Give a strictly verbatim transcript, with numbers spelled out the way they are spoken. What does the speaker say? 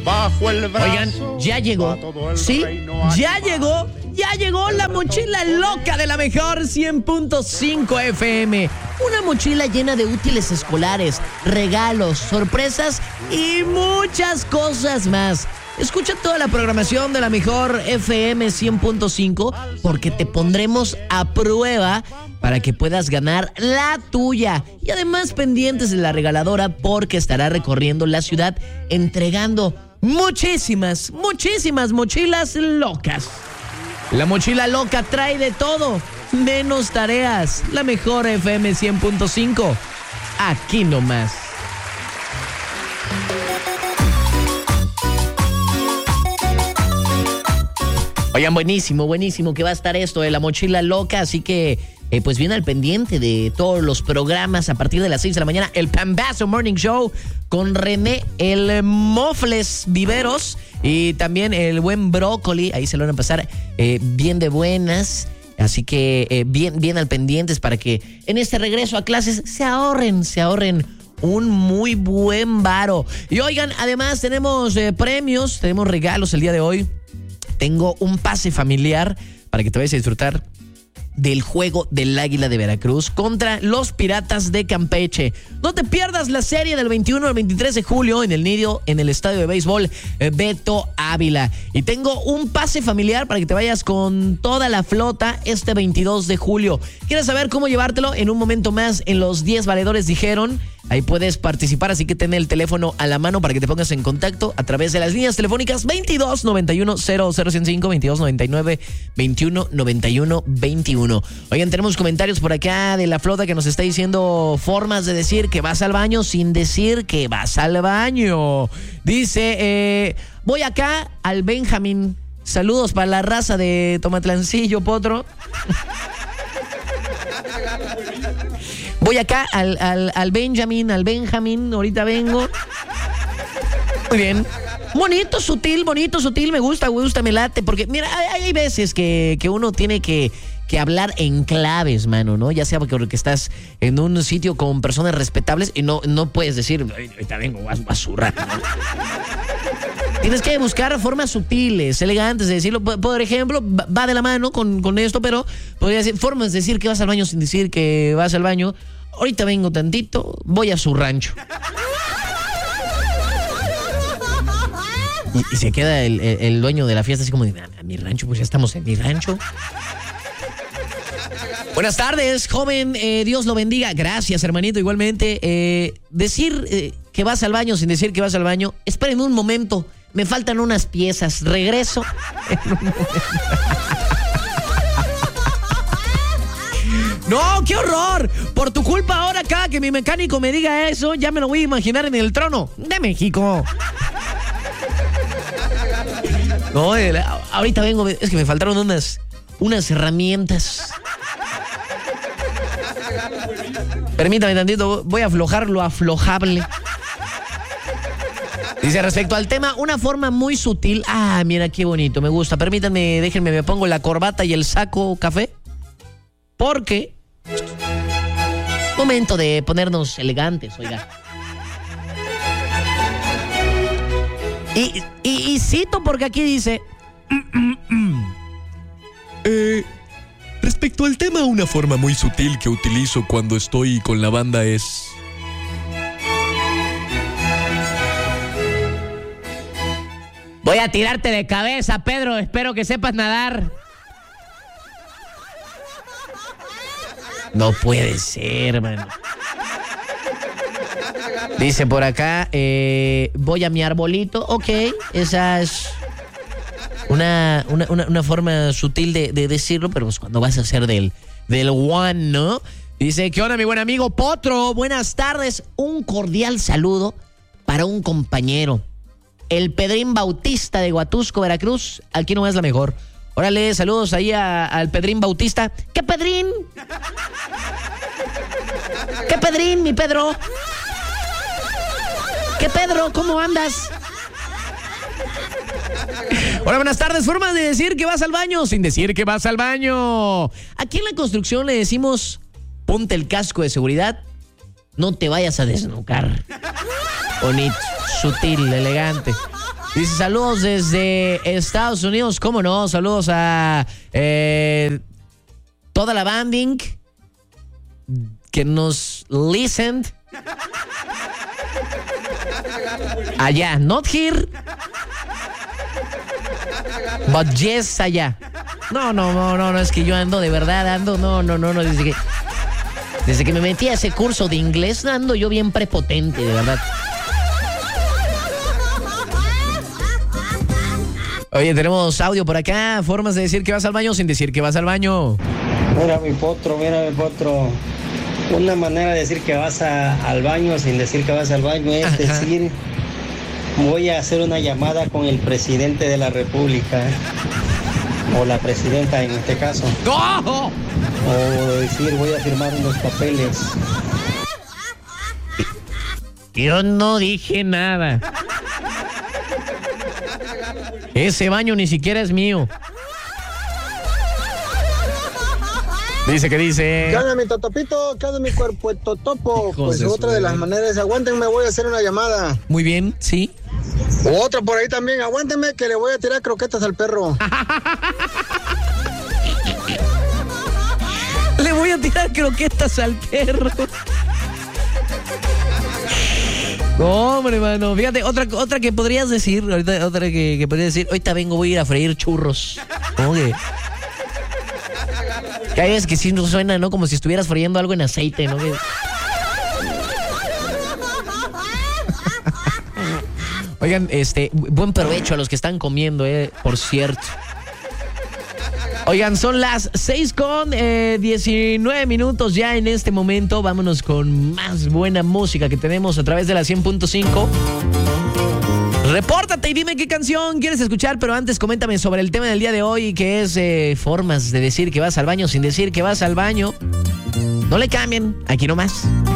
bajo el brazo. Oigan, ya llegó. Sí, ya llegó. Ya llegó la mochila loca de la mejor cien punto cinco F M. Una mochila llena de útiles escolares, regalos, sorpresas y muchas cosas más. Escucha toda la programación de la mejor F M cien punto cinco porque te pondremos a prueba para que puedas ganar la tuya. Y además pendientes de la regaladora porque estará recorriendo la ciudad entregando muchísimas, muchísimas mochilas locas. La mochila loca trae de todo, menos tareas. La mejor F M cien punto cinco. Aquí nomás. Oigan, buenísimo, buenísimo que va a estar esto de la mochila loca, así que eh, pues bien al pendiente de todos los programas a partir de las seis de la mañana, el Pambazo Morning Show con René el Mofles Viveros y también el buen Brócoli, ahí se lo van a pasar eh, bien de buenas, así que eh, bien, bien al pendientes para que en este regreso a clases se ahorren, se ahorren un muy buen varo. Y oigan, además tenemos eh, premios, tenemos regalos el día de hoy. Tengo un pase familiar para que te vayas a disfrutar del juego del Águila de Veracruz contra los Piratas de Campeche. No te pierdas la serie del veintiuno al veintitrés de julio en el Nido, en el estadio de béisbol Beto Ávila. Y tengo un pase familiar para que te vayas con toda la flota este veintidós de julio. ¿Quieres saber cómo llevártelo? En un momento más en los diez valedores dijeron. Ahí puedes participar, así que ten el teléfono a la mano para que te pongas en contacto a través de las líneas telefónicas veintidós noventa y uno cero cero ciento cinco, veintidós noventa y nueve veintiuno noventa y uno veintiuno. Oigan, tenemos comentarios por acá de la flota que nos está diciendo formas de decir que vas al baño sin decir que vas al baño. Dice, eh, voy acá al Benjamín. Saludos para la raza de Tomatlancillo, Potro. Voy acá al, al, al Benjamin, al Benjamín, ahorita vengo. Muy bien. Bonito, sutil, bonito, sutil, me gusta, me gusta, me late, porque mira, hay, hay veces que, que uno tiene que, que hablar en claves, mano, ¿no? Ya sea porque estás en un sitio con personas respetables y no, no puedes decir, ahorita vengo, vas a zurrar, ¿no? Tienes que buscar formas sutiles, elegantes de decirlo. Por ejemplo, va de la mano con, con esto, pero podría decir formas de decir que vas al baño sin decir que vas al baño. Ahorita vengo tantito, voy a su rancho. Y, y se queda el, el, el dueño de la fiesta así como de, a mi rancho, pues ya estamos en mi rancho. Buenas tardes, joven, eh, Dios lo bendiga. Gracias, hermanito, igualmente. Eh, decir eh, que vas al baño sin decir que vas al baño, esperen un momento. Me faltan unas piezas. Regreso. ¡No, qué horror! Por tu culpa ahora cada que mi mecánico me diga eso, ya me lo voy a imaginar en el trono de México. No, eh, ahorita vengo. Es que me faltaron unas, unas herramientas. Permítame tantito, voy a aflojar lo aflojable. Dice, respecto al tema, una forma muy sutil. Ah, mira qué bonito, me gusta. Permítanme, déjenme, me pongo la corbata y el saco café. Porque momento de ponernos elegantes, oiga. Y, y, y cito porque aquí dice... eh, respecto al tema, una forma muy sutil que utilizo cuando estoy con la banda es... Voy a tirarte de cabeza, Pedro. Espero que sepas nadar. No puede ser, hermano. Dice por acá, eh, voy a mi arbolito. Ok, esa es una, una, una, una forma sutil de, de decirlo, pero pues cuando vas a hacer del, del one, ¿no? Dice, ¿qué onda, mi buen amigo Potro? Buenas tardes. Un cordial saludo para un compañero. El Pedrín Bautista de Huatusco, Veracruz. Aquí no es la mejor. Órale, saludos ahí a, al Pedrín Bautista. ¿Qué Pedrín? ¿Qué Pedrín, mi Pedro? ¿Qué Pedro? ¿Cómo andas? Hola, buenas tardes. Formas de decir que vas al baño sin decir que vas al baño. Aquí en la construcción le decimos, ponte el casco de seguridad, no te vayas a desnucar. Bonito, sutil, elegante. Dice, saludos desde Estados Unidos. ¿Cómo no? Saludos a eh, toda la banding que nos listen allá. Not here, but yes allá. No, no, no, no, no, es que yo ando de verdad, ando, no, no, no, no, desde que, desde que me metí a ese curso de inglés, ando yo bien prepotente, de verdad. Oye, tenemos audio por acá, formas de decir que vas al baño sin decir que vas al baño. Mira mi potro, mira mi potro. Una manera de decir que vas a, al baño sin decir que vas al baño es Ajá. decir, voy a hacer una llamada con el presidente de la República, o la presidenta en este caso. ¡Oh! O decir, voy a firmar unos papeles. Yo no dije nada. Ese baño ni siquiera es mío. Dice que dice. ¿Qué onda mi totopito? ¿Qué onda mi cuerpo totopo? Pues otra de las maneras, aguántenme, voy a hacer una llamada. Muy bien, sí. Otra por ahí también, aguántenme que le voy a tirar croquetas al perro. Le voy a tirar croquetas al perro. No, hombre, mano, fíjate, otra, otra que podrías decir, ahorita otra que, que podrías decir, ahorita vengo, voy a ir a freír churros. ¿Cómo que? Que hay veces que sí nos suena, ¿no? Como si estuvieras friendo algo en aceite, ¿no? Oigan, este, buen provecho a los que están comiendo, eh, por cierto. Oigan, son las seis con diecinueve minutos ya en este momento. Vámonos con más buena música que tenemos a través de la cien punto cinco. Repórtate y dime qué canción quieres escuchar, pero antes coméntame sobre el tema del día de hoy, que es eh, formas de decir que vas al baño sin decir que vas al baño. No le cambien, aquí nomás.